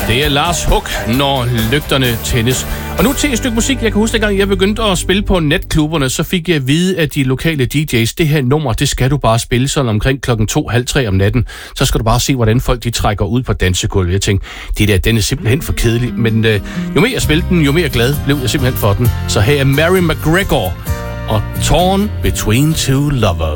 Det er Lars Huck, når lygterne tændes. Og nu til et stykke musik. Jeg kan huske, dengang jeg begyndte at spille på natklubberne, så fik jeg at vide af de lokale DJ's, det her nummer, det skal du bare spille sådan omkring 2:30 om natten. Så skal du bare se, hvordan folk de trækker ud på dansegulvet. Jeg tænkte, den er simpelthen for kedelig. Men jo mere jeg spillede den, jo mere glad blev jeg simpelthen for den. Så her er Mary McGregor og Torn Between Two Lovers.